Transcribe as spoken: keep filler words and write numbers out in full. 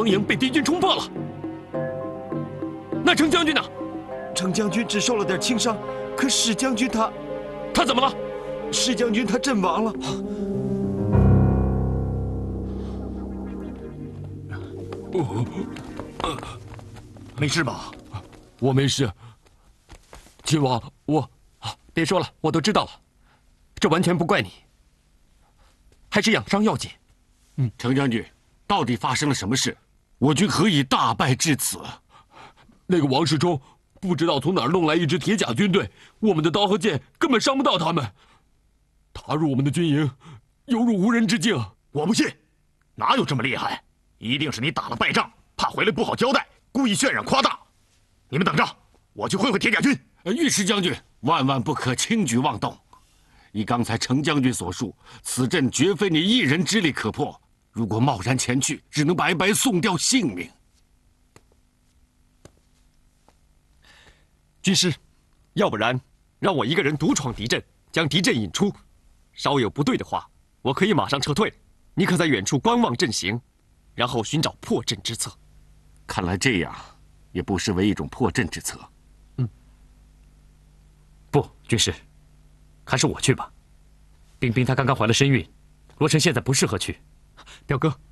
防营被敌军冲破了。那程将军呢？ 程将军只受了点轻伤，可史将军他， 他怎么了？ 史将军他阵亡了。 没事吧？ 我没事。亲王，我……别说了，我都知道了。这完全不怪你，还是养伤要紧。 嗯，程将军，到底发生了什么事？我军何以大败至此？ 那个王世充不知道从哪儿弄来一支铁甲军队，我们的刀和剑根本伤不到他们。踏入我们的军营，犹如无人之境。 我不信，哪有这么厉害？一定是你打了败仗，怕回来不好交代，故意渲染夸大。你们等着，我去会会铁甲军。御史将军，万万不可轻举妄动。依刚才程将军所述，此阵绝非你一人之力可破。如果贸然前去，只能白白送掉性命。 军师，要不然让我一个人独闯敌阵，将敌阵引出。稍有不对的话，我可以马上撤退。你可在远处观望阵型，然后寻找破阵之策。 看来这样也不失为一种破阵之策。 嗯，不，军师，还是我去吧。冰冰她刚刚怀了身孕，罗成现在不适合去。表哥，